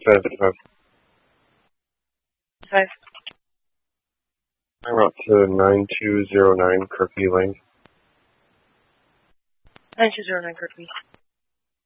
755. 5. I'm route to 9209 Kirkby Lane. 9209 Kirkby.